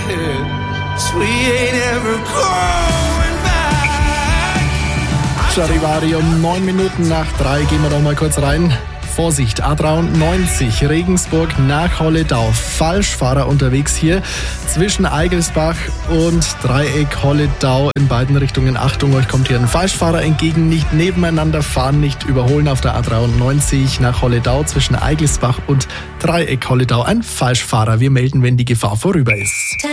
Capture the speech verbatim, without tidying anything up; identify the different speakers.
Speaker 1: So we ain't ever going back.
Speaker 2: Charivari um neun Minuten nach drei gehen wir doch mal kurz rein. Vorsicht, A dreiundneunzig, Regensburg nach Holledau. Falschfahrer unterwegs hier zwischen Eigelsbach und Dreieck Holledau in beiden Richtungen. Achtung, euch kommt hier ein Falschfahrer entgegen. Nicht nebeneinander fahren, nicht überholen auf der A dreiundneunzig nach Holledau zwischen Eigelsbach und Dreieck Holledau. Ein Falschfahrer. Wir melden, wenn die Gefahr vorüber ist.